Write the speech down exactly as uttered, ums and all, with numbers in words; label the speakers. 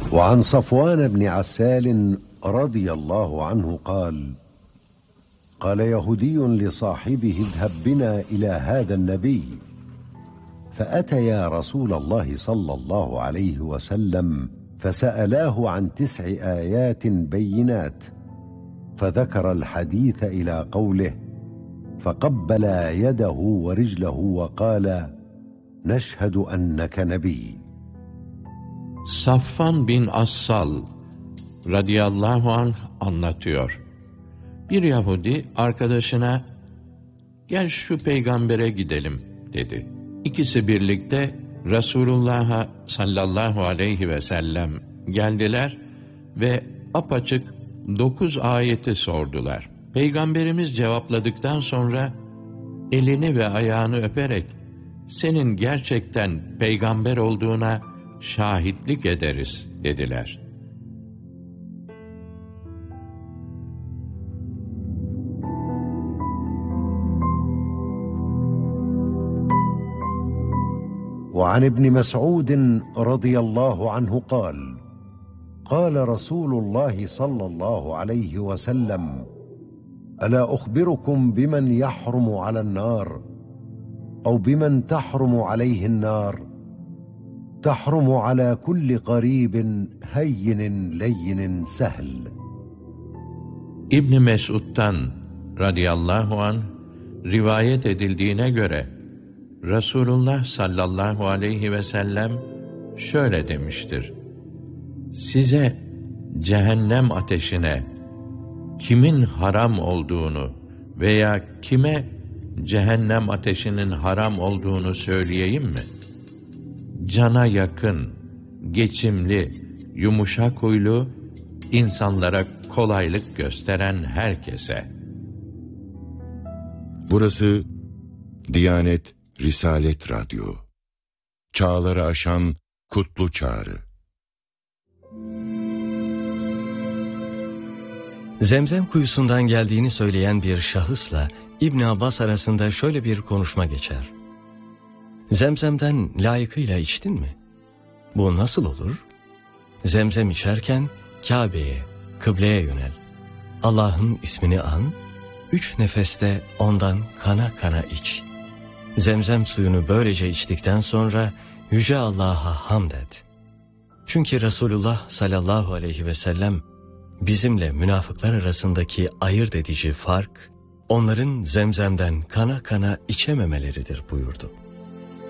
Speaker 1: وعن صفوان بن عسال رضي الله عنه قال: قال يهودي لصاحبه: اذهب بنا إلى هذا النبي. فأتيا رسول الله صلى الله عليه وسلم فسألاه عن تسع آيات بينات، فذكر الحديث إلى قوله: فقبل يده ورجله وقال: نشهد أنك نبي.
Speaker 2: Safvan bin Assal radıyallahu anh anlatıyor. Bir Yahudi arkadaşına "Gel şu peygambere gidelim" dedi. İkisi birlikte Resulullah'a sallallahu aleyhi ve sellem geldiler ve apaçık dokuz ayeti sordular. Peygamberimiz cevapladıktan sonra elini ve ayağını öperek "Senin gerçekten peygamber olduğuna şahitlik ederiz" dediler.
Speaker 1: وعن ابن مسعود رضي الله عنه قال: قال رسول الله صلى الله عليه وسلم: ألا أخبركم بمن يحرم على النار أو بمن تحرم عليه النار؟ تحرم على كل قريب هين لين سهل.
Speaker 2: İbn Mesud'dan radıyallahu anh rivayet edildiğine göre Resulullah sallallahu aleyhi ve sellem şöyle demiştir: Size cehennem ateşine kimin haram olduğunu veya kime cehennem ateşinin haram olduğunu söyleyeyim mi? Cana yakın, geçimli, yumuşak huylu, insanlara kolaylık gösteren herkese.
Speaker 3: Burası Diyanet Risalet Radyo. Çağları aşan kutlu çağrı.
Speaker 4: Zemzem kuyusundan geldiğini söyleyen bir şahısla İbn Abbas arasında şöyle bir konuşma geçer. Zemzemden layıkıyla içtin mi? Bu nasıl olur? Zemzem içerken Kabe'ye, kıbleye yönel. Allah'ın ismini an, üç nefeste ondan kana kana iç. Zemzem suyunu böylece içtikten sonra Yüce Allah'a hamd et. Çünkü Resulullah sallallahu aleyhi ve sellem bizimle münafıklar arasındaki ayırt edici fark, onların zemzemden kana kana içememeleridir buyurdu.